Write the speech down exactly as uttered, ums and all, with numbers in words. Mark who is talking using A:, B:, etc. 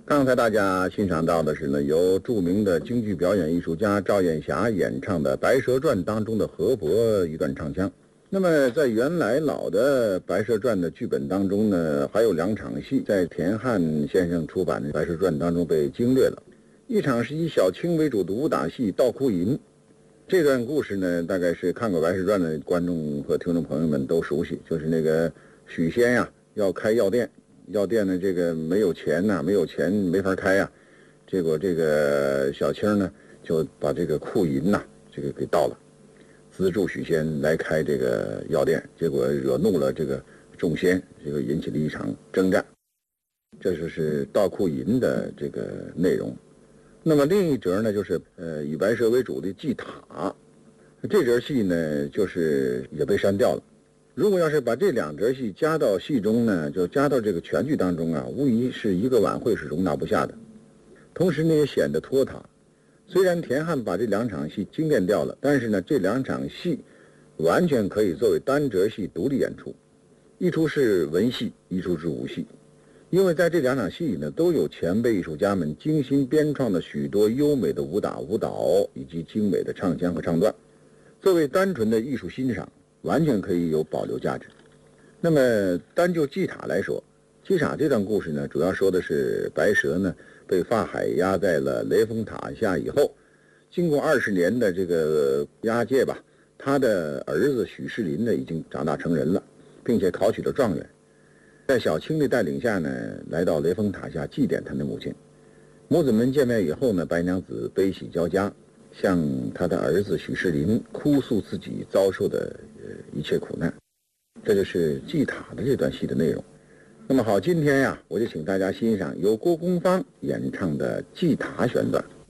A: 刚才大家欣赏到的是呢，由著名的京剧表演艺术家赵艳霞演唱的《白蛇传》当中的河伯一段唱腔。那么在原来老的《白蛇传》的剧本当中呢，还有两场戏在田汉先生出版的《白蛇传》当中被精略了。一场是以小青为主的武打戏《倒哭吟》，这段故事呢，大概是看过《白蛇传》的观众和听众朋友们都熟悉，就是那个许仙呀、啊、要开药店。药店呢，这个没有钱呐、啊，没有钱没法开呀、啊。结果这个小青呢，就把这个库银呐、啊，这个给盗了，资助许仙来开这个药店，结果惹怒了这个众仙，这个引起了一场征战。这就是盗库银的这个内容。那么另一折呢，就是呃以白蛇为主的祭塔，这折戏呢，就是也被删掉了。如果要是把这两折戏加到戏中呢，就加到这个全剧当中啊，无疑是一个晚会是容纳不下的。同时呢，也显得拖沓。虽然田汉把这两场戏精炼掉了，但是呢，这两场戏完全可以作为单折戏独立演出，一出是文戏，一出是武戏。因为在这两场戏里呢，都有前辈艺术家们精心编创的许多优美的武打、舞蹈以及精美的唱腔和唱段，作为单纯的艺术欣赏，完全可以有保留价值。那么单就祭塔来说，祭塔这段故事呢，主要说的是白蛇呢被法海压在了雷峰塔下以后，经过二十年的这个押解吧，他的儿子许世林呢已经长大成人了，并且考取了状元。在小青的带领下呢，来到雷峰塔下祭奠他的母亲。母子们见面以后呢，白娘子悲喜交加，向他的儿子许世林哭诉自己遭受的一切苦难。这就是祭塔的这段戏的内容。那么好，今天呀，我就请大家欣赏由郭公芳演唱的祭塔选段。